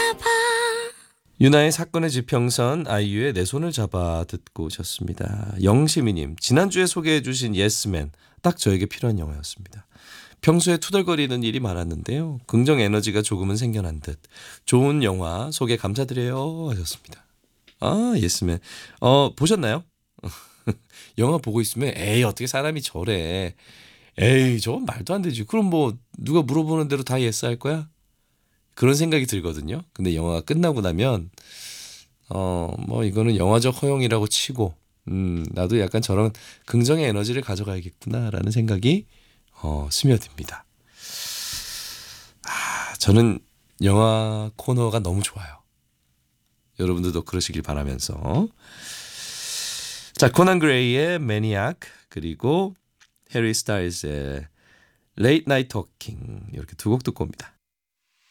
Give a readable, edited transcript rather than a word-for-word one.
유나의 사건의 지평선, 아이유의 내 손을 잡아 듣고 오셨습니다. 영시미님, 지난주에 소개해 주신 예스맨, 딱 저에게 필요한 영화였습니다. 평소에 투덜거리는 일이 많았는데요. 긍정 에너지가 조금은 생겨난 듯. 좋은 영화 소개 감사드려요 하셨습니다. 아, 예스맨. 보셨나요? 영화 보고 있으면 에이 어떻게 사람이 저래. 에이 저건 말도 안 되지. 그럼 뭐 누가 물어보는 대로 다 예스 할 거야? 그런 생각이 들거든요. 근데 영화가 끝나고 나면 뭐 이거는 영화적 허용이라고 치고 나도 약간 저런 긍정의 에너지를 가져가야겠구나라는 생각이 스며듭니다. 저는 영화 코너가 너무 좋아요. 여러분들도 그러시길 바라면서 자 코난 그레이의 매니악 그리고 해리 스타일스의 Late Night Talking 이렇게 두 곡 듣고 옵니다.